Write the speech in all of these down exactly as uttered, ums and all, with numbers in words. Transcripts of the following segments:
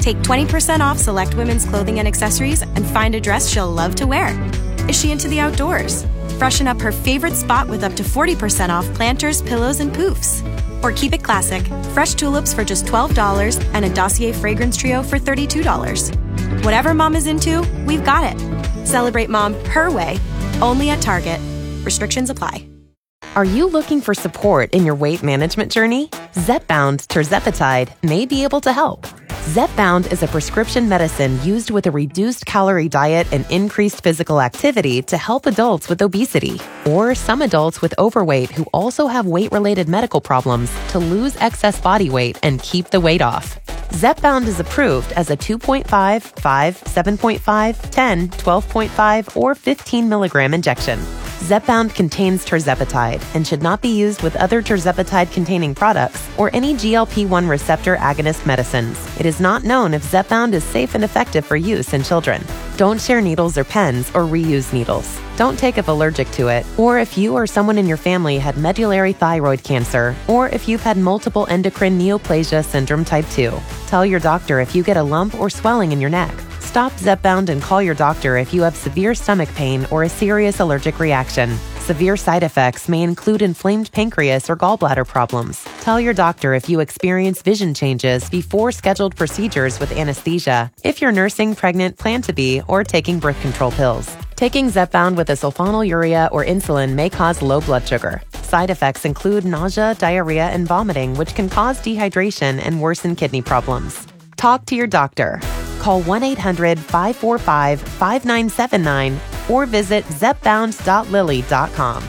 Take twenty percent off select women's clothing and accessories and find a dress she'll love to wear. Is she into the outdoors? Freshen up her favorite spot with up to forty percent off planters, pillows, and poofs. Or keep it classic, fresh tulips for just twelve dollars and a Dossier fragrance trio for thirty-two dollars. Whatever mom is into, we've got it. Celebrate mom her way, only at Target. Restrictions apply. Are you looking for support in your weight management journey? Zepbound tirzepatide may be able to help. Zepbound is a prescription medicine used with a reduced calorie diet and increased physical activity to help adults with obesity, or some adults with overweight who also have weight-related medical problems to lose excess body weight and keep the weight off. Zepbound is approved as a two point five, five, seven point five, ten, twelve point five, or fifteen milligram injection. Zepbound contains tirzepatide and should not be used with other tirzepatide-containing products or any G L P one receptor agonist medicines. It is not known if Zepbound is safe and effective for use in children. Don't share needles or pens or reuse needles. Don't take if allergic to it, or if you or someone in your family had medullary thyroid cancer, or if you've had multiple endocrine neoplasia syndrome type two. Tell your doctor if you get a lump or swelling in your neck. Stop Zepbound and call your doctor if you have severe stomach pain or a serious allergic reaction. Severe side effects may include inflamed pancreas or gallbladder problems. Tell your doctor if you experience vision changes before scheduled procedures with anesthesia, if you're nursing, pregnant, plan to be, or taking birth control pills. Taking Zepbound with a sulfonylurea or insulin may cause low blood sugar. Side effects include nausea, diarrhea, and vomiting, which can cause dehydration and worsen kidney problems. Talk to your doctor. Call one eight hundred, five four five, five nine seven nine or visit zepbound dot lilly dot com.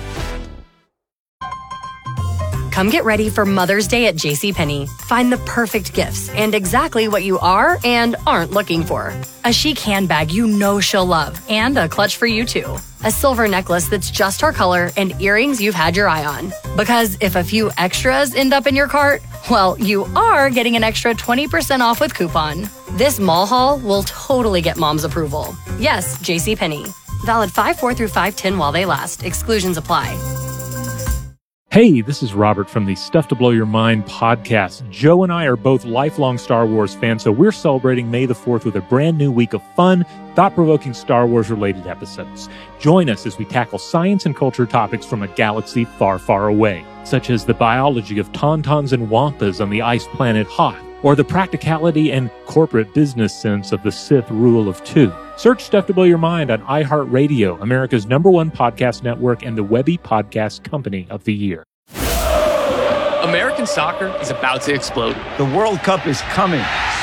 Come get ready for Mother's Day at JCPenney. Find the perfect gifts and exactly what you are and aren't looking for. A chic handbag you know she'll love and a clutch for you too. A silver necklace that's just her color and earrings you've had your eye on. Because if a few extras end up in your cart, well, you are getting an extra twenty percent off with coupon. This mall haul will totally get mom's approval. Yes, JCPenney. Valid five four through five ten while they last. Exclusions apply. Hey, this is Robert from the Stuff to Blow Your Mind podcast. Joe and I are both lifelong Star Wars fans, so we're celebrating May the fourth with a brand new week of fun, thought-provoking Star Wars-related episodes. Join us as we tackle science and culture topics from a galaxy far, far away, such as the biology of tauntauns and wampas on the ice planet Hoth, or the practicality and corporate business sense of the Sith rule of two. Search Stuff to Blow Your Mind on iHeartRadio, America's number one podcast network and the Webby Podcast Company of the Year. American soccer is about to explode. The World Cup is coming.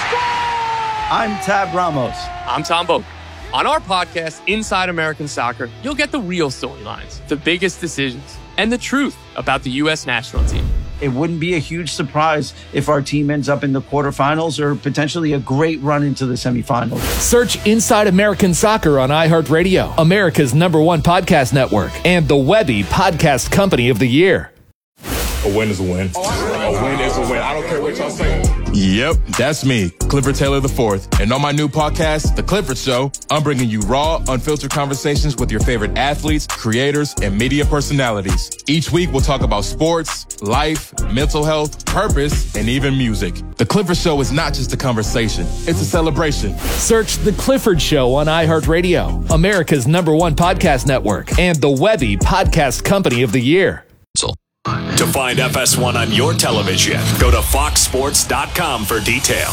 I'm Tab Ramos. I'm Tom Boak. On our podcast, Inside American Soccer, you'll get the real storylines, the biggest decisions, and the truth about the U S national team. It wouldn't be a huge surprise if our team ends up in the quarterfinals or potentially a great run into the semifinals. Search Inside American Soccer on iHeartRadio, America's number one podcast network, and the Webby Podcast Company of the Year. A win is a win. A win is a win. I don't care what y'all say. Yep, that's me, Clifford Taylor the fourth. And on my new podcast, The Clifford Show, I'm bringing you raw, unfiltered conversations with your favorite athletes, creators, and media personalities. Each week, we'll talk about sports, life, mental health, purpose, and even music. The Clifford Show is not just a conversation, it's a celebration. Search The Clifford Show on iHeartRadio, America's number one podcast network, and the Webby Podcast Company of the Year. To find F S one on your television, go to fox sports dot com for details.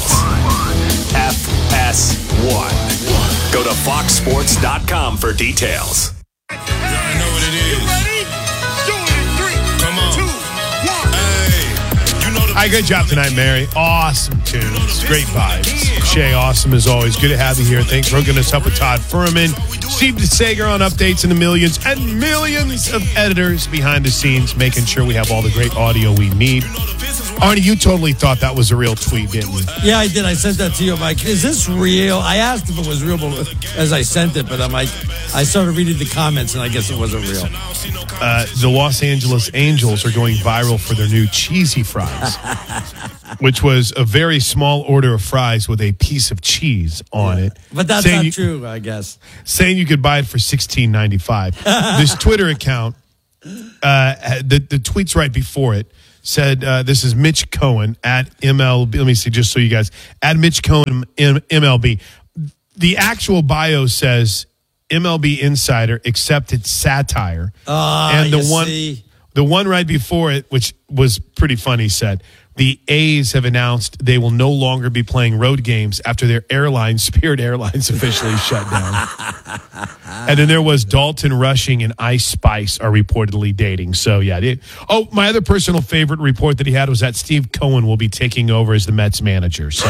F S one. Go to fox sports dot com for details. Yeah, I know what it is. You ready? Do it in three, Come on. two, one. Hey, you know the Hi, great job tonight, Mary. Awesome tunes. Great vibes. Shay, awesome as always. Good to have you here. Thanks for hooking us up with Todd Furman, Steve DeSager on Updates in the Millions, and millions of editors behind the scenes making sure we have all the great audio we need. Arnie, you totally thought that was a real tweet, didn't you? Yeah, I did. I sent that to you. I'm like, is this real? I asked if it was real as I sent it, but I'm like, I started reading the comments, and I guess it wasn't real. Uh, the Los Angeles Angels are going viral for their new cheesy fries, which was a very small order of fries with a piece of cheese on yeah. it. But that's not you, true, I guess. Saying you could buy it for sixteen ninety-five. This Twitter account, uh, the, the tweet's right before it, said, uh, this is Mitch Cohen at M L B. Let me see, just so you guys, at Mitch Cohen M L B. The actual bio says M L B Insider accepted satire. Uh, and the you one, see. the one right before it, which was pretty funny, said, the A's have announced they will no longer be playing road games after their airline, Spirit Airlines, officially shut down. And then there was Dalton Rushing and Ice Spice are reportedly dating. So, yeah. They, oh, my other personal favorite report that he had was that Steve Cohen will be taking over as the Mets manager. So,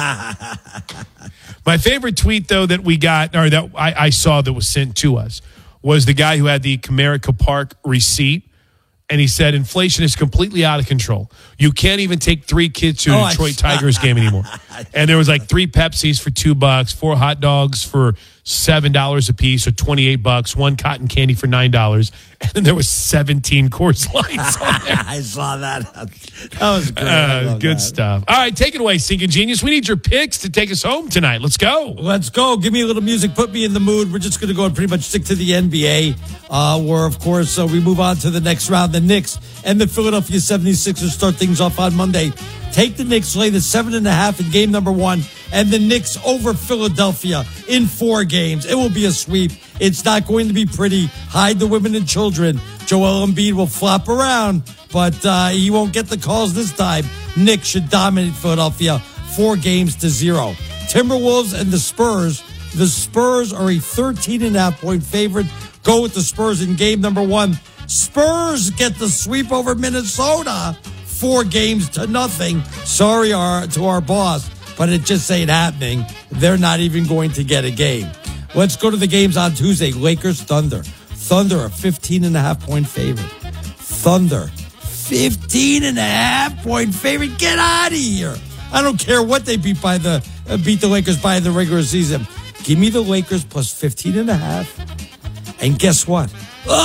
my favorite tweet, though, that we got, or that I, I saw that was sent to us, was the guy who had the Comerica Park receipt. And he said, inflation is completely out of control. You can't even take three kids to a Oh, I Detroit saw- Tigers game anymore. And there was like three Pepsis for two bucks, four hot dogs for seven dollars a piece, or twenty-eight bucks, one cotton candy for nine dollars. And then there was seventeen Coors Lights on there. I saw that. That was great. I Uh, love good that. stuff. All right, take it away, Sinking Genius. We need your picks to take us home tonight. Let's go. Let's go. Give me a little music. Put me in the mood. We're just going to go and pretty much stick to the N B A, uh, where, of course, uh, we move on to the next round. The Knicks and the Philadelphia seventy-sixers start things off on Monday. Take the Knicks, lay the seven and a half in game number one, and the Knicks over Philadelphia in four games. It will be a sweep. It's not going to be pretty. Hide the women and children. Joel Embiid will flop around, but uh, he won't get the calls this time. Knicks should dominate Philadelphia four games to zero. Timberwolves and the Spurs. The Spurs are a thirteen and a half point favorite. Go with the Spurs in game number one. Spurs get the sweep over Minnesota. Four games to nothing. Sorry our, to our boss, but it just ain't happening. They're not even going to get a game. Let's go to the games on Tuesday. Lakers, Thunder. Thunder, a fifteen and a half point favorite. Thunder, fifteen and a half point favorite. Get out of here. I don't care what they beat by the uh, beat the Lakers by in the regular season. Give me the Lakers plus fifteen and a half. And guess what?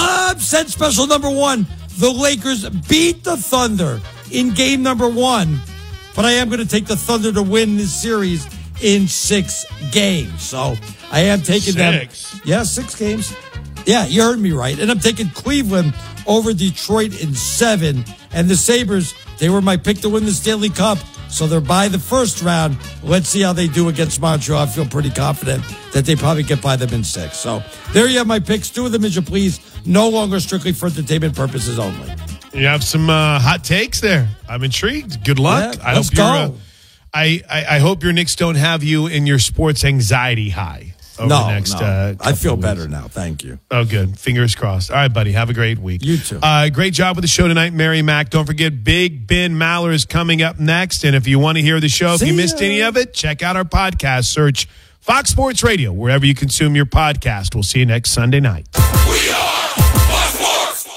Upset special number one. The Lakers beat the Thunder in game number one. But I am going to take the Thunder to win this series in six games. So I am taking Six? them. Yeah, six games. Yeah, you heard me right. And I'm taking Cleveland over Detroit in seven. And the Sabres, they were my pick to win the Stanley Cup. So they're by the first round. Let's see how they do against Montreal. I feel pretty confident that they probably get by them in six. So there you have my picks. Do with them as you please. No longer strictly for entertainment purposes only. You have some uh, hot takes there. I'm intrigued. Good luck. Yeah, I let's hope you're. Uh, go. I, I I hope your Knicks don't have you in your sports anxiety high over No, the next. no. Uh, I feel couple better weeks. now. Thank you. Oh, good. Fingers crossed. All right, buddy. Have a great week. You too. Uh, great job with the show tonight, Mary Mack. Don't forget, Big Ben Maller is coming up next. And if you want to hear the show, if See you missed ya. any of it, check out our podcast. Search Fox Sports Radio wherever you consume your podcast. We'll see you next Sunday night. We are Fox Sports.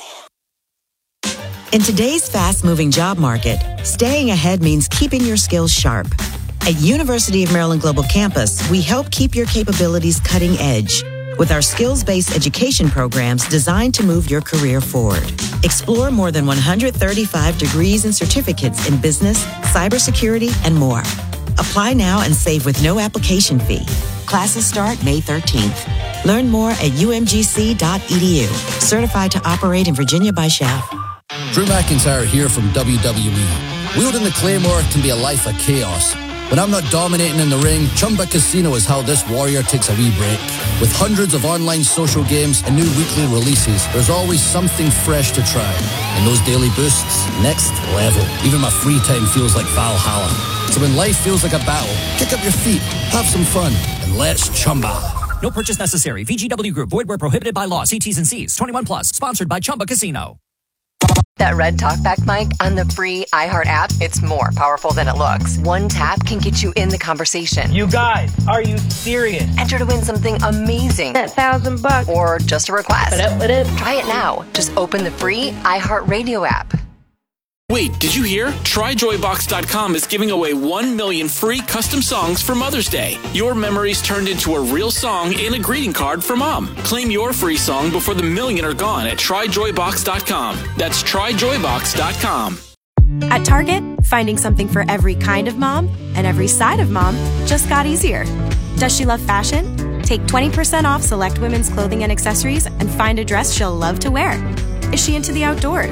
In today's fast-moving job market, staying ahead means keeping your skills sharp. At University of Maryland Global Campus, we help keep your capabilities cutting edge with our skills-based education programs designed to move your career forward. Explore more than one hundred thirty-five degrees and certificates in business, cybersecurity, and more. Apply now and save with no application fee. Classes start May thirteenth. Learn more at u m g c dot e d u. Certified to operate in Virginia by S H A F. Drew McIntyre here from W W E. Wielding the Claymore can be a life of chaos. When I'm not dominating in the ring, Chumba Casino is how this warrior takes a wee break. With hundreds of online social games and new weekly releases, there's always something fresh to try. And those daily boosts, next level. Even my free time feels like Valhalla. So when life feels like a battle, kick up your feet, have some fun, and let's Chumba. No purchase necessary. V G W Group. Void where prohibited by law. See T's and C's. twenty-one plus. Sponsored by Chumba Casino. That red talkback mic on the free iHeart app, it's more powerful than it looks. One tap can get you in the conversation. You guys, are you serious? Enter to win something amazing. That thousand bucks. Or just a request. What up, what up? Try it now. Just open the free iHeart Radio app. Wait, did you hear? try joy box dot com is giving away one million free custom songs for Mother's Day. Your memories turned into a real song and a greeting card for Mom. Claim your free song before the million are gone at try joy box dot com. That's try joy box dot com. At Target, finding something for every kind of mom and every side of mom just got easier. Does she love fashion? Take twenty percent off select women's clothing and accessories and find a dress she'll love to wear. Is she into the outdoors?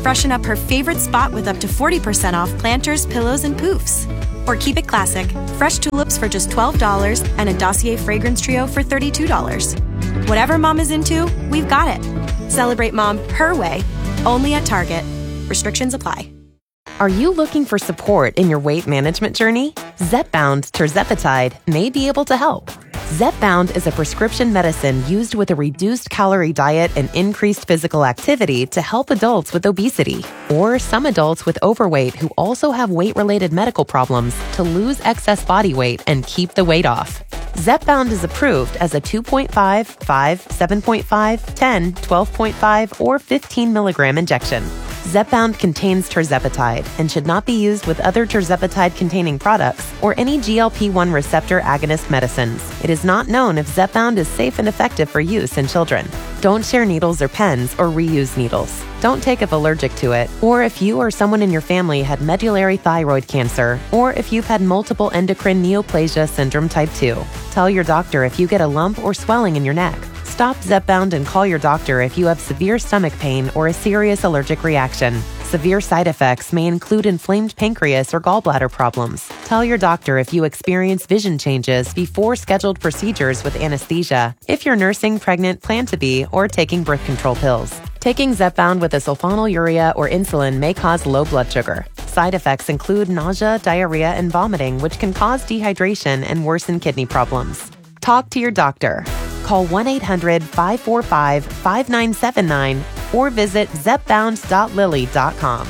Freshen up her favorite spot with up to forty percent off planters, pillows, and poofs. Or keep it classic, fresh tulips for just twelve dollars and a Dossier fragrance trio for thirty-two dollars. Whatever mom is into, we've got it. Celebrate mom her way, only at Target. Restrictions apply. Are you looking for support in your weight management journey? Zepbound tirzepatide may be able to help. Zepbound is a prescription medicine used with a reduced calorie diet and increased physical activity to help adults with obesity or some adults with overweight who also have weight-related medical problems to lose excess body weight and keep the weight off. Zepbound is approved as a two point five, five, seven point five, ten, twelve point five, or fifteen milligram injection. Zepbound contains tirzepatide and should not be used with other tirzepatide-containing products or any G L P one receptor agonist medicines. It is not known if Zepbound is safe and effective for use in children. Don't share needles or pens or reuse needles. Don't take if allergic to it, or if you or someone in your family had medullary thyroid cancer, or if you've had multiple endocrine neoplasia syndrome type two. Tell your doctor if you get a lump or swelling in your neck. Stop Zepbound and call your doctor if you have severe stomach pain or a serious allergic reaction. Severe side effects may include inflamed pancreas or gallbladder problems. Tell your doctor if you experience vision changes before scheduled procedures with anesthesia, if you're nursing, pregnant, plan to be, or taking birth control pills. Taking Zepbound with a sulfonylurea or insulin may cause low blood sugar. Side effects include nausea, diarrhea, and vomiting, which can cause dehydration and worsen kidney problems. Talk to your doctor. Call one eight hundred, five four five, five nine seven nine or visit zepbound dot lilly dot com.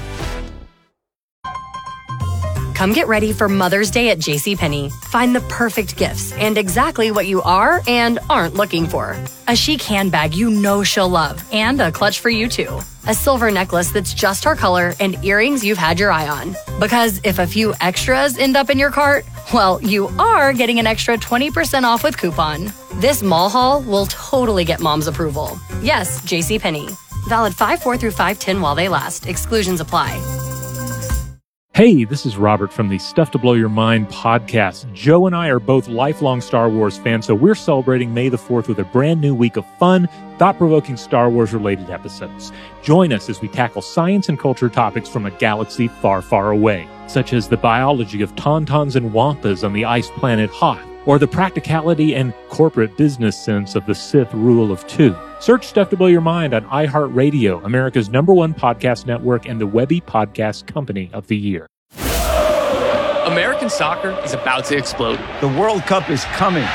Come get ready for Mother's Day at JCPenney. Find the perfect gifts and exactly what you are and aren't looking for. A chic handbag you know she'll love and a clutch for you too. A silver necklace that's just her color and earrings you've had your eye on. Because if a few extras end up in your cart, well, you are getting an extra twenty percent off with coupon. This mall haul will totally get mom's approval. Yes, JCPenney. Valid five four through five ten while they last. Exclusions apply. Hey, this is Robert from the Stuff to Blow Your Mind podcast. Joe and I are both lifelong Star Wars fans, so we're celebrating May the fourth with a brand new week of fun, thought-provoking Star Wars-related episodes. Join us as we tackle science and culture topics from a galaxy far, far away, such as the biology of tauntauns and wampas on the ice planet Hoth, or the practicality and corporate business sense of the Sith rule of two. Search Stuff to Blow Your Mind on iHeartRadio, America's number one podcast network and the Webby Podcast Company of the Year. American soccer is about to explode. The World Cup is coming.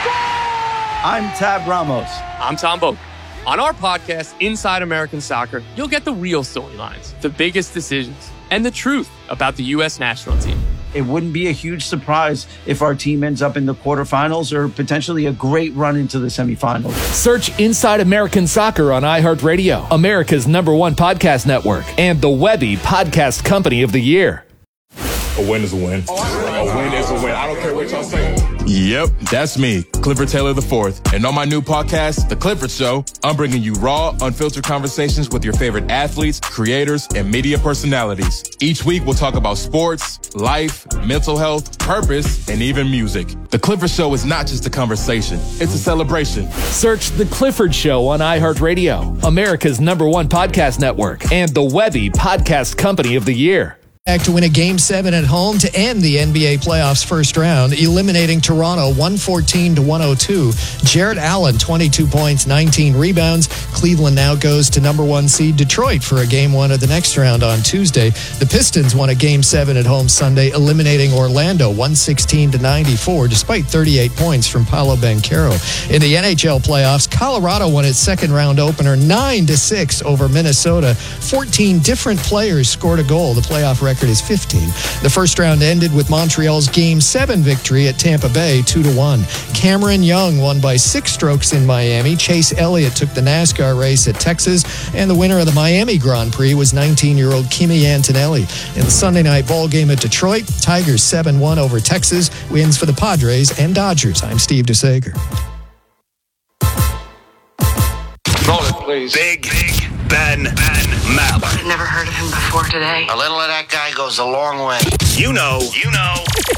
I'm Tab Ramos. I'm Tom Boak. On our podcast, Inside American Soccer, you'll get the real storylines, the biggest decisions, and the truth about the U S national team. It wouldn't be a huge surprise if our team ends up in the quarterfinals or potentially a great run into the semifinals. Search Inside American Soccer on iHeartRadio, America's number one podcast network, and the Webby Podcast Company of the Year. A win is a win. A win is a win. I don't care what y'all say. Yep, that's me, Clifford Taylor the fourth. And on my new podcast, The Clifford Show, I'm bringing you raw, unfiltered conversations with your favorite athletes, creators, and media personalities. Each week, we'll talk about sports, life, mental health, purpose, and even music. The Clifford Show is not just a conversation, it's a celebration. Search The Clifford Show on iHeartRadio, America's number one podcast network, and the Webby Podcast Company of the Year. Back to win a Game seven at home to end the N B A playoffs first round, eliminating Toronto one fourteen to one oh two. Jarrett Allen, twenty-two points, nineteen rebounds. Cleveland now goes to number one seed Detroit for a Game one of the next round on Tuesday. The Pistons won a Game seven at home Sunday, eliminating Orlando one sixteen to ninety-four, despite thirty-eight points from Paolo Banchero. In the N H L playoffs, Colorado won its second round opener nine to six over Minnesota. fourteen different players scored a goal. The playoff record is fifteen. The first round ended with Montreal's Game seven victory at Tampa Bay two to one. Cameron Young won by six strokes in Miami. Chase Elliott took the NASCAR race at Texas, and the winner of the Miami Grand Prix was nineteen-year-old Kimi Antonelli. In the Sunday night ball game at Detroit, Tigers seven one over Texas, wins for the Padres and Dodgers. I'm Steve DeSager. Roll it, please. Big, big Ben, Ben Maller. Never heard of him before today. A little of that guy goes a long way. You know, you know.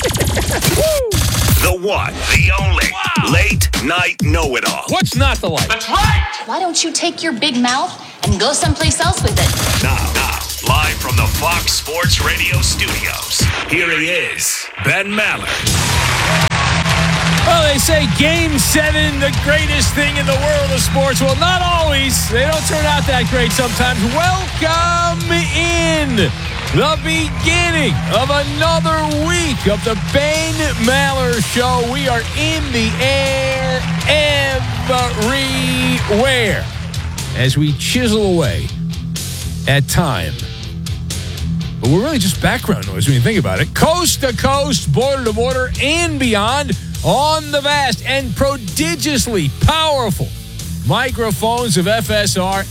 The one, the only, wow. Late night know-it-all. What's not the light? That's right. Why don't you take your big mouth and go someplace else with it? Now, now, Live from the Fox Sports Radio studios, here he is, Ben Maller. Well, they say Game seven, the greatest thing in the world of sports. Well, not always. They don't turn out that great sometimes. Welcome in the beginning of another week of the Ben Maller Show. We are in the air everywhere as we chisel away at time. But we're really just background noise when you think about it. Coast to coast, border to border, and beyond on the vast and prodigiously powerful microphones of F S R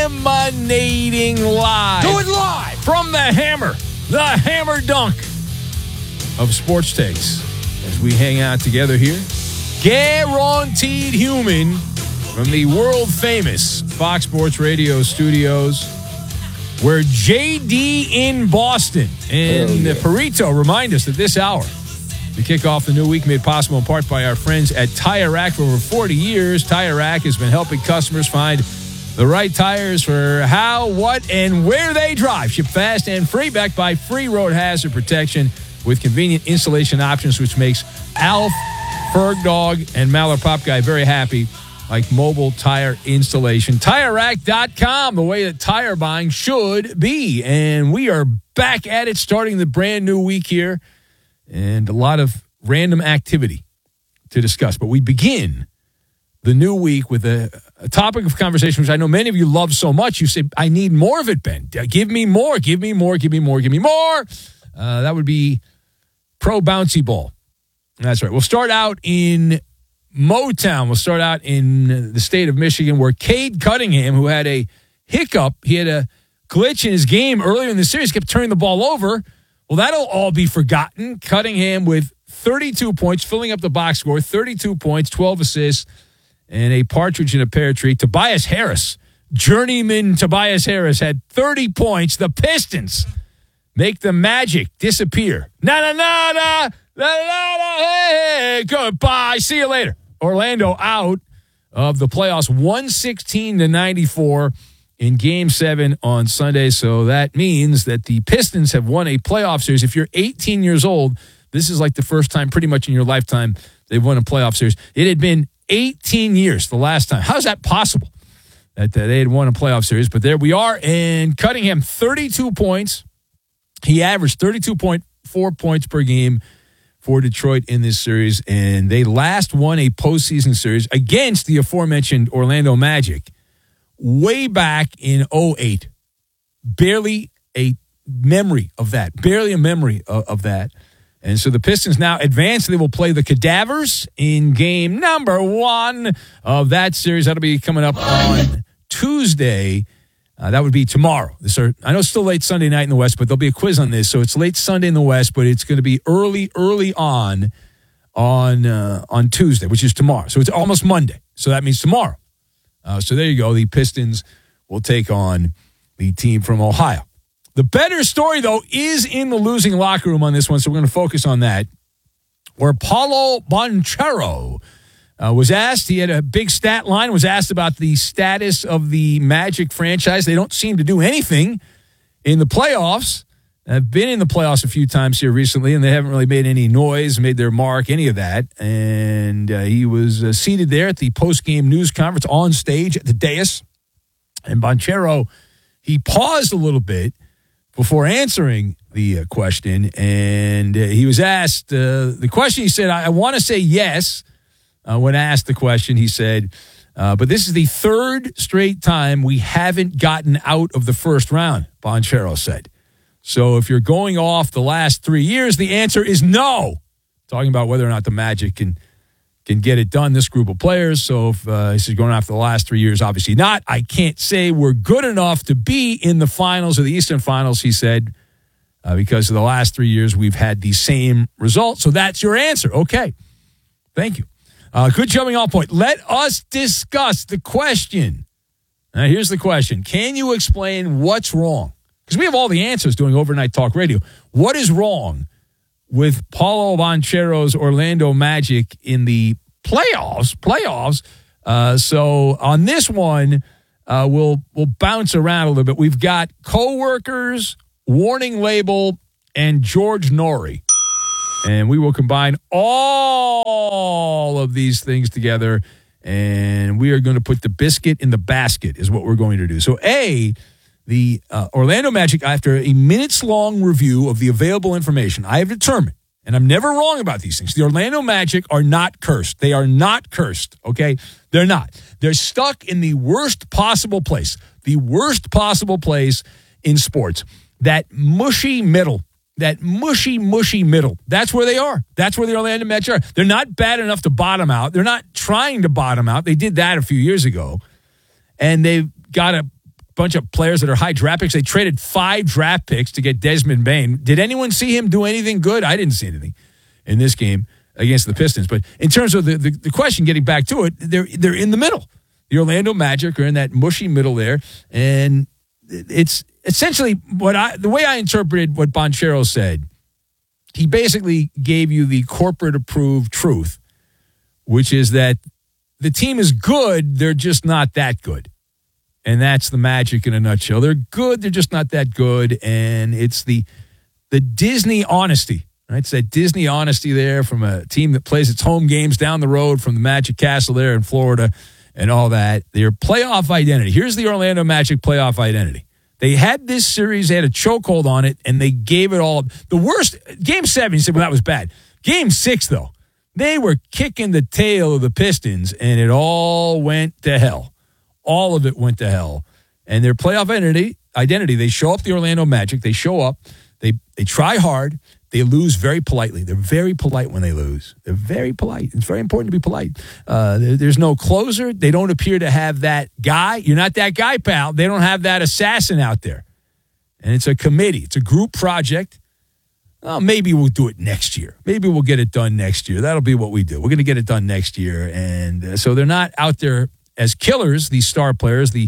emanating live. Do it live! From the hammer, the hammer dunk of sports takes as we hang out together here. Guaranteed human from the world famous Fox Sports Radio studios. We're J D in Boston. And oh, yeah. Perito remind us that this hour, we kick off the new week made possible in part by our friends at Tire Rack. For over forty years, Tire Rack has been helping customers find the right tires for how, what, and where they drive. Ship fast and free, backed by free road hazard protection with convenient installation options, which makes Alf, Ferg Dog, and Maller Pop Guy very happy. Like mobile tire installation. Tire Rack dot com, the way that tire buying should be. And we are back at it, starting the brand new week here. And a lot of random activity to discuss. But we begin the new week with a, a topic of conversation, which I know many of you love so much. You say, I need more of it, Ben. Give me more, give me more, give me more, give me more. Uh, that would be pro bouncy ball. That's right. We'll start out in Motown. We'll start out in the state of Michigan, where Cade Cunningham, who had a hiccup, he had a glitch in his game earlier in the series, kept turning the ball over. Well, that'll all be forgotten. Cunningham with thirty-two points, filling up the box score, thirty-two points, twelve assists, and a partridge in a pear tree. Tobias Harris, journeyman Tobias Harris, had thirty points. The Pistons make the Magic disappear. Na-na-na-na, na-na-na, hey, goodbye, see you later. Orlando out of the playoffs, one sixteen to ninety-four in Game seven on Sunday. So that means that the Pistons have won a playoff series. If you're eighteen years old, this is like the first time pretty much in your lifetime they've won a playoff series. It had been eighteen years the last time. How's that possible that, that they had won a playoff series? But there we are. And Cunningham, thirty-two points. He averaged thirty-two point four points per game for Detroit in this series, and they last won a postseason series against the aforementioned Orlando Magic way back in oh eight. Barely a memory of that. Barely a memory of, of that. And so the Pistons now advance. They will play the Cadavers in game number one of that series. That'll be coming up on Tuesday. Uh, that would be tomorrow. This are, I know it's still late Sunday night in the West, but there'll be a quiz on this. So it's late Sunday in the West, but it's going to be early, early on on uh, on Tuesday, which is tomorrow. So it's almost Monday. So that means tomorrow. Uh, so there you go. The Pistons will take on the team from Ohio. The better story, though, is in the losing locker room on this one, so we're going to focus on that, where Paolo Banchero Uh, was asked, he had a big stat line, was asked about the status of the Magic franchise. They don't seem to do anything in the playoffs. I've been in the playoffs a few times here recently, and they haven't really made any noise, made their mark, any of that. And uh, he was uh, seated there at the post-game news conference on stage at the dais. And Banchero, he paused a little bit before answering the uh, question. And uh, he was asked uh, the question. He said, I, I want to say yes. Uh, when asked the question, he said, uh, but this is the third straight time we haven't gotten out of the first round, Banchero said. So if you're going off the last three years, the answer is no. Talking about whether or not the Magic can can get it done, this group of players. So if uh, this is going off the last three years, obviously not. I can't say we're good enough to be in the finals or the Eastern Finals, he said, uh, because of the last three years we've had the same result. So that's your answer. Okay. Thank you. Uh, good jumping off point. Let us discuss the question. Now, here's the question. Can you explain what's wrong? Because we have all the answers doing Overnight Talk Radio. What is wrong with Paolo Banchero's Orlando Magic in the playoffs? Playoffs. Uh, so on this one, uh, we'll we'll bounce around a little bit. We've got coworkers, warning label, and George Norrie. And we will combine all of these things together, and we are going to put the biscuit in the basket is what we're going to do. So, A, the uh, Orlando Magic, after a minutes-long review of the available information, I have determined, and I'm never wrong about these things, the Orlando Magic are not cursed. They are not cursed, okay? They're not. They're stuck in the worst possible place, the worst possible place in sports, that mushy middle. That mushy, mushy middle. That's where they are. That's where the Orlando Magic are. They're not bad enough to bottom out. They're not trying to bottom out. They did that a few years ago. And they've got a bunch of players that are high draft picks. They traded five draft picks to get Desmond Bane. Did anyone see him do anything good? I didn't see anything in this game against the Pistons. But in terms of the, the, the question, getting back to it, they're they're in the middle. The Orlando Magic are in that mushy middle there. And it's essentially what I, the way I interpreted what Banchero said, he basically gave you the corporate approved truth, which is that the team is good, they're just not that good. And that's the Magic in a nutshell. They're good, they're just not that good. And it's the the Disney honesty, right? It's that Disney honesty there from a team that plays its home games down the road from the Magic Castle there in Florida and all that. Their playoff identity. Here's the Orlando Magic playoff identity. They had this series, they had a chokehold on it, and they gave it all. The worst, game seven, you said, well, that was bad. Game six, though, they were kicking the tail of the Pistons, and it all went to hell. All of it went to hell. And their playoff identity, identity, they show up the Orlando Magic, they show up, they they try hard, they lose very politely. They're very polite when they lose. They're very polite. It's very important to be polite. Uh, there, there's no closer. They don't appear to have that guy. You're not that guy, pal. They don't have that assassin out there. And it's a committee. It's a group project. Well, maybe we'll do it next year. Maybe we'll get it done next year. That'll be what we do. We're going to get it done next year. And uh, so they're not out there as killers, these star players, the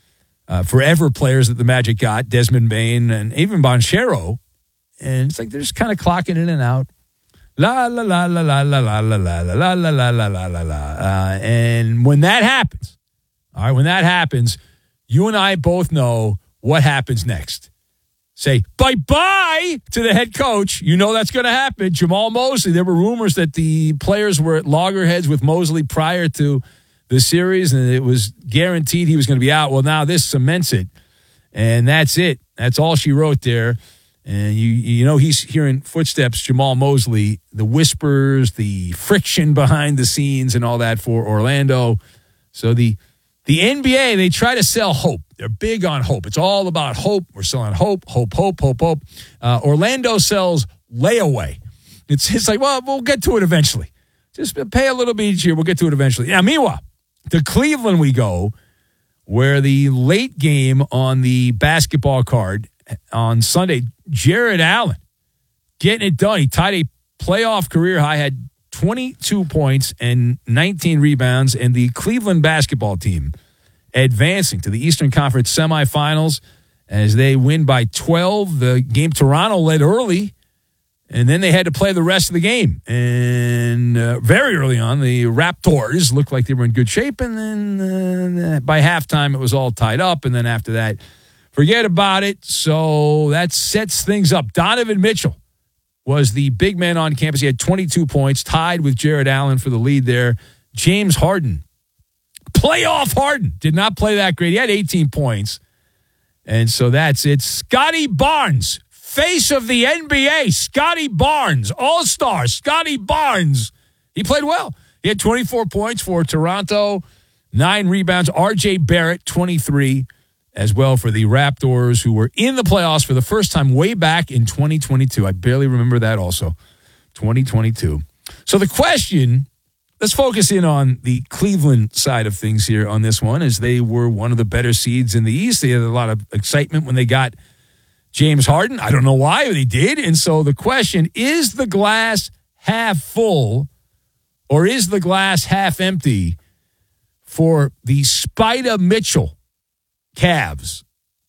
uh, forever players that the Magic got, Desmond Bane and even Banchero. And it's like they're just kind of clocking in and out. La, la, la, la, la, la, la, la, la, la, la, la, la, la, la, la. Uh, and when that happens, all right, when that happens, you and I both know what happens next. Say bye-bye to the head coach. You know that's going to happen. Jamal Mosley. There were rumors that the players were at loggerheads with Mosley prior to the series, and it was guaranteed he was going to be out. Well, now this cements it, and that's it. That's all she wrote there. And you you know he's hearing footsteps, Jamal Mosley, the whispers, the friction behind the scenes and all that for Orlando. So the the N B A, they try to sell hope. They're big on hope. It's all about hope. We're selling hope, hope, hope, hope, hope. Uh, Orlando sells layaway. It's, it's like, well, we'll get to it eventually. Just pay a little bit each year. We'll get to it eventually. Now, meanwhile, to Cleveland we go, where the late game on the basketball card on Sunday, Jared Allen getting it done. He tied a playoff career high, had twenty-two points and nineteen rebounds, and the Cleveland basketball team advancing to the Eastern Conference semifinals as they win by twelve. The game Toronto led early, and then they had to play the rest of the game. And uh, very early on, the Raptors looked like they were in good shape, and then uh, by halftime, it was all tied up, and then after that, forget about it. So that sets things up. Donovan Mitchell was the big man on campus. He had twenty-two points, tied with Jared Allen for the lead there. James Harden, playoff Harden, did not play that great. He had eighteen points. And so that's it. Scotty Barnes, face of the N B A, Scotty Barnes, all-star, Scotty Barnes. He played well. He had twenty-four points for Toronto, nine rebounds. R J Barrett, twenty-three as well for the Raptors, who were in the playoffs for the first time way back in twenty twenty-two. I barely remember that also, twenty twenty-two. So the question, let's focus in on the Cleveland side of things here on this one, as they were one of the better seeds in the East. They had a lot of excitement when they got James Harden. I don't know why, but they did. And so the question, is the glass half full or is the glass half empty for the Spider Mitchell Cavs?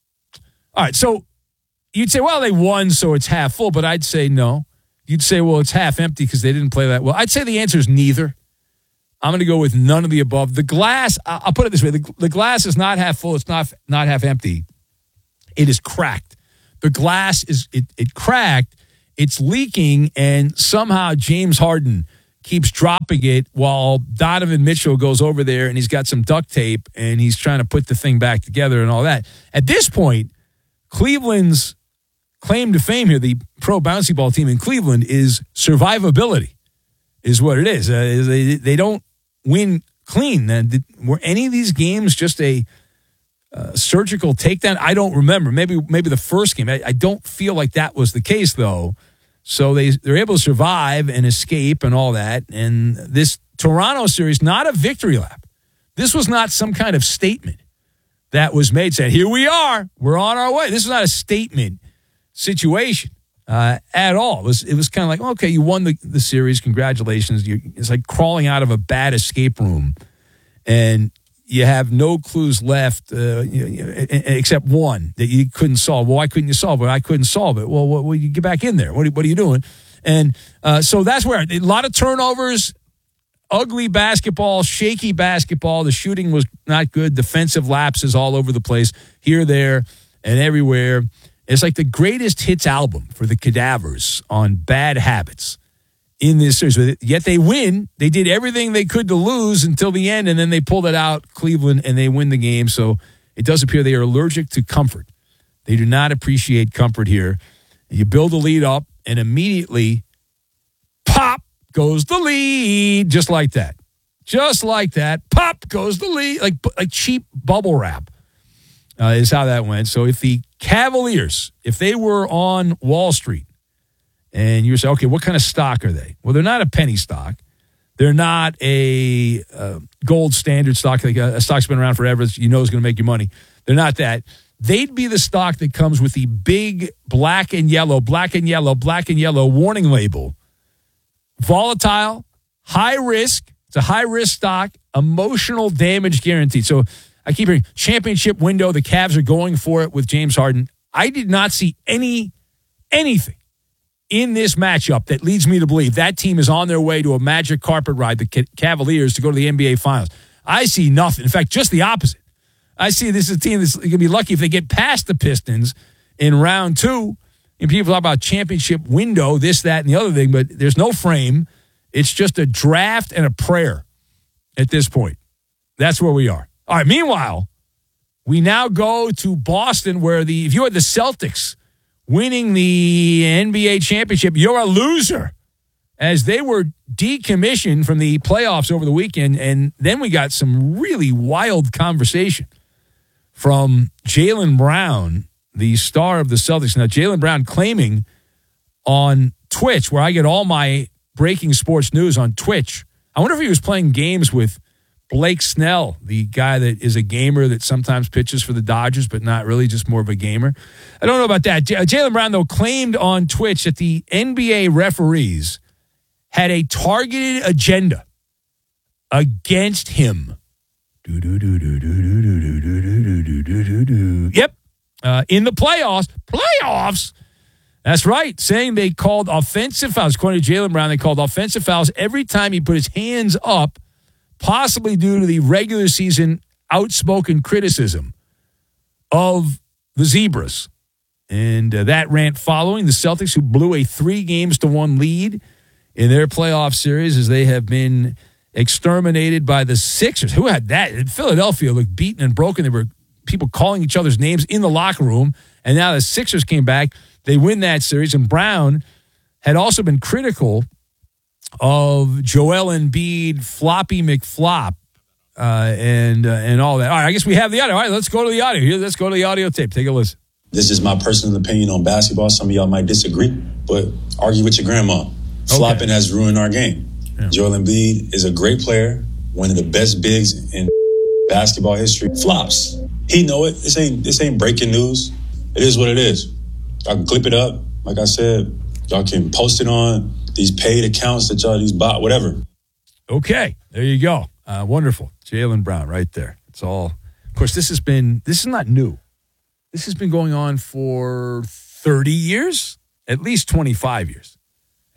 All right, so you'd say, well, they won, so it's half full, but I'd say no. You'd say, well, it's half empty because they didn't play that well. I'd say the answer is neither. I'm going to go with none of the above. The glass, I'll put it this way. The, the glass is not half full. It's not not half empty. It is cracked. The glass is, it, it cracked. It's leaking, and somehow James Harden keeps dropping it while Donovan Mitchell goes over there, and he's got some duct tape, and he's trying to put the thing back together and all that. At this point, Cleveland's claim to fame here, the pro bouncy ball team in Cleveland, is survivability, is what it is. Uh, they, they don't win clean. Uh, did, were any of these games just a uh, surgical takedown? I don't remember. Maybe maybe the first game. I, I don't feel like that was the case, though. So they, they're able to survive and escape and all that. And this Toronto series, not a victory lap. This was not some kind of statement that was made, saying, here we are, we're on our way. This is not a statement situation uh, at all. It was, it was kind of like, okay, you won the, the series, congratulations. You, it's like crawling out of a bad escape room, and you have no clues left uh, you, you, except one that you couldn't solve. Well, why couldn't you solve it? I couldn't solve it. Well, well, you get back in there. What are, what are you doing? And uh, so that's where a lot of turnovers, ugly basketball, shaky basketball. The shooting was not good. Defensive lapses all over the place, here, there, and everywhere. It's like the greatest hits album for the Cadavers on bad habits in this series. Yet they win. They did everything they could to lose until the end, and then they pulled it out, Cleveland, and they win the game. So it does appear they are allergic to comfort. They do not appreciate comfort here. You build a lead up, and immediately, pop goes the lead, just like that. Just like that. Pop goes the lead, like, like cheap bubble wrap uh, is how that went. So if the Cavaliers, if they were on Wall Street, and you say, okay, what kind of stock are they? Well, they're not a penny stock. They're not a uh, gold standard stock, like a, a stock's been around forever, you know is going to make you money. They're not that. They'd be the stock that comes with the big black and yellow, black and yellow, black and yellow warning label. Volatile, high risk. It's a high risk stock, emotional damage guaranteed. So I keep hearing championship window. The Cavs are going for it with James Harden. I did not see any anything in this matchup that leads me to believe that team is on their way to a magic carpet ride, the Cavaliers, to go to the N B A Finals. I see nothing. In fact, just the opposite. I see this is a team that's going to be lucky if they get past the Pistons in round two. And people talk about championship window, this, that, and the other thing, but there's no frame. It's just a draft and a prayer at this point. That's where we are. All right, meanwhile, we now go to Boston, where the if you had the Celtics winning the N B A championship, you're a loser, as they were decommissioned from the playoffs over the weekend. And then we got some really wild conversation from Jaylen Brown, the star of the Celtics. Now, Jaylen Brown claiming on Twitch, where I get all my breaking sports news on Twitch. I wonder if he was playing games with Blake Snell, the guy that is a gamer that sometimes pitches for the Dodgers, but not really, just more of a gamer. I don't know about that. J- Jaylen Brown, though, claimed on Twitch that the N B A referees had a targeted agenda against him. Yep. Uh, in the playoffs. Playoffs? That's right. Saying they called offensive fouls. According to Jaylen Brown, they called offensive fouls every time he put his hands up, possibly due to the regular season outspoken criticism of the Zebras. And uh, that rant following the Celtics, who blew a three games to one lead in their playoff series, as they have been exterminated by the Sixers. Who had that? In Philadelphia looked beaten and broken. There were people calling each other's names in the locker room. And now the Sixers came back. They win that series. And Brown had also been critical of Joel Embiid, Floppy McFlop, uh, and uh, and all that. All right, I guess we have the audio. All right, let's go to the audio. Here, let's go to the audio tape. Take a listen. This is my personal opinion on basketball. Some of y'all might disagree, but argue with your grandma. Okay. Flopping has ruined our game. Yeah. Joel Embiid is a great player, one of the best bigs in basketball history. Flops. He know it. This ain't this ain't breaking news. It is what it is. Y'all can clip it up. Like I said, y'all can post it on these paid accounts that y'all, these bot, whatever. Okay, there you go. Uh, wonderful. Jaylen Brown right there. It's all, of course, this has been, this is not new. This has been going on for thirty years, at least twenty-five years.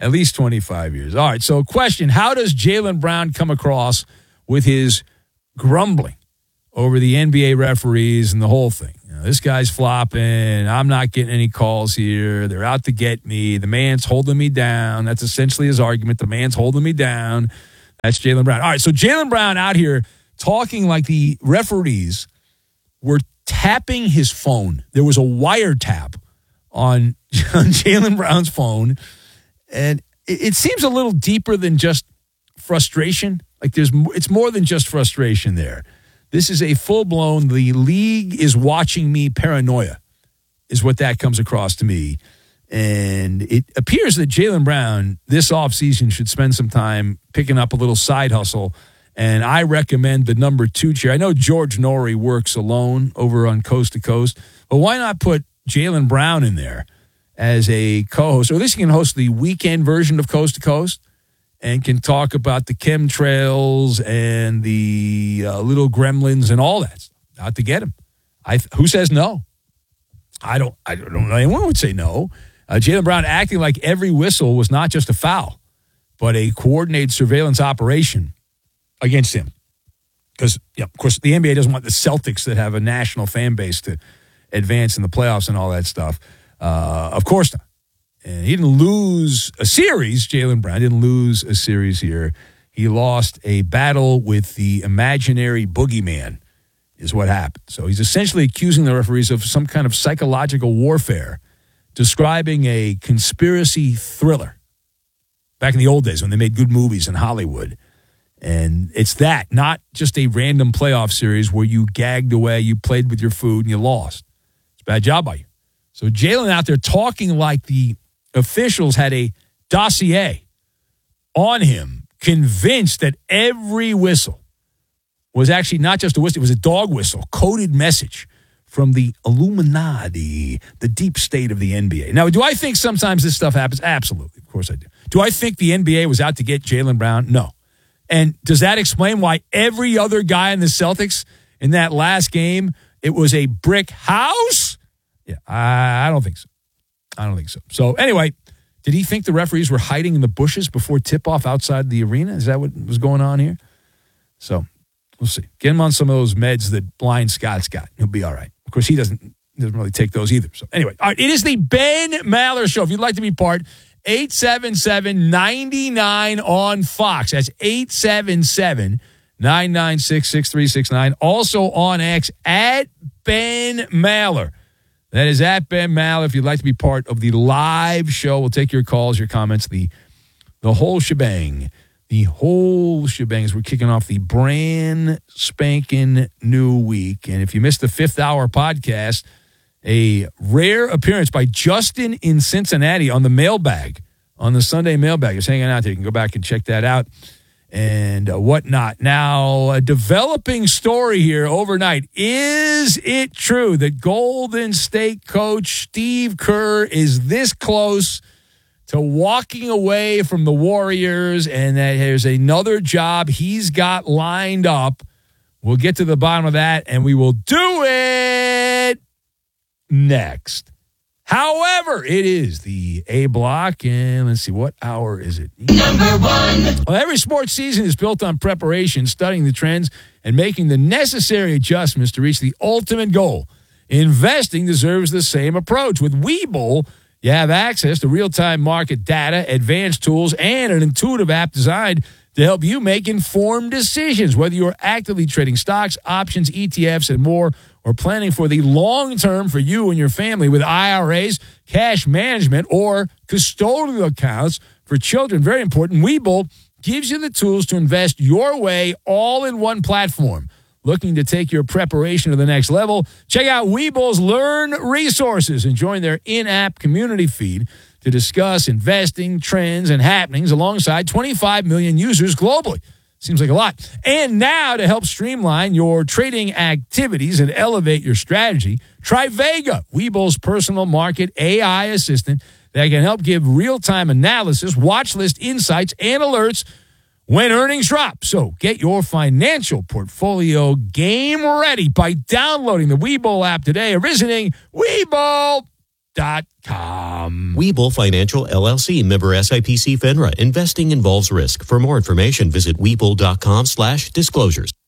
At least twenty-five years. All right, so question, how does Jaylen Brown come across with his grumbling over the N B A referees and the whole thing? You know, this guy's flopping. I'm not getting any calls here. They're out to get me. The man's holding me down. That's essentially his argument. The man's holding me down. That's Jaylen Brown. All right, so Jaylen Brown out here talking like the referees were tapping his phone. There was a wiretap on, on Jaylen Brown's phone. And it seems a little deeper than just frustration. Like there's, it's more than just frustration there. This is a full-blown, the league is watching me paranoia, is what that comes across to me. And it appears that Jaylen Brown this offseason should spend some time picking up a little side hustle. And I recommend the number two chair. I know George Norrie works alone over on Coast to Coast, but why not put Jaylen Brown in there as a co-host, or at least he can host the weekend version of Coast to Coast and can talk about the chemtrails and the uh, little gremlins and all that stuff. Out to get him. I who says no? I don't. I don't know. Anyone would say no. Uh, Jaylen Brown acting like every whistle was not just a foul, but a coordinated surveillance operation against him. Because, yeah, of course, the N B A doesn't want the Celtics that have a national fan base to advance in the playoffs and all that stuff. Uh, of course not. And he didn't lose a series. Jaylen Brown didn't lose a series here. He lost a battle with the imaginary boogeyman is what happened. So he's essentially accusing the referees of some kind of psychological warfare, describing a conspiracy thriller back in the old days when they made good movies in Hollywood. And it's that, not just a random playoff series where you gagged away, you played with your food, and you lost. It's a bad job by you. So Jaylen out there talking like the officials had a dossier on him, convinced that every whistle was actually not just a whistle, it was a dog whistle, coded message from the Illuminati, the deep state of the N B A. Now, do I think sometimes this stuff happens? Absolutely. Of course I do. Do I think the N B A was out to get Jaylen Brown? No. And does that explain why every other guy in the Celtics in that last game, it was a brick house? Yeah, I, I don't think so. I don't think so. So anyway, did he think the referees were hiding in the bushes before tip-off outside the arena? Is that what was going on here? So we'll see. Get him on some of those meds that Blind Scott's got. He'll be all right. Of course, he doesn't, doesn't really take those either. So anyway, all right, it is the Ben Maller Show. If you'd like to be part, eight seven seven, nine nine on Fox. That's eight seven seven, nine nine six, six three six nine. Also on X, at Ben Maller. That is at Ben Maller. If you'd like to be part of the live show, we'll take your calls, your comments, the the whole shebang. The whole shebang as we're kicking off the brand spanking new week. And if you missed the fifth hour podcast, a rare appearance by Justin in Cincinnati on the mailbag, on the Sunday mailbag. He's hanging out there. You can go back and check that out and uh, whatnot. Now, a developing story here overnight. Is it true that Golden State coach Steve Kerr is this close to walking away from the Warriors and that there's another job he's got lined up? We'll get to the bottom of that, and we will do it next. However, it is the A block, and let's see, what hour is it? Number one. Well, every sports season is built on preparation, studying the trends, and making the necessary adjustments to reach the ultimate goal. Investing deserves the same approach. With Webull, you have access to real-time market data, advanced tools, and an intuitive app designed to help you make informed decisions, whether you're actively trading stocks, options, E T Fs, and more, or planning for the long term for you and your family with I R As, cash management, or custodial accounts for children. Very important. Webull gives you the tools to invest your way all in one platform. Looking to take your preparation to the next level? Check out Webull's Learn resources and join their in-app community feed to discuss investing, trends, and happenings alongside twenty-five million users globally. Seems like a lot. And now to help streamline your trading activities and elevate your strategy, try Vega, Webull's personal market A I assistant that can help give real-time analysis, watch list insights, and alerts when earnings drop. So get your financial portfolio game ready by downloading the Webull app today or visiting Webull dot com. Webull Financial L L C, member S I P C FINRA. Investing involves risk. For more information, visit Webull dot com slash disclosures.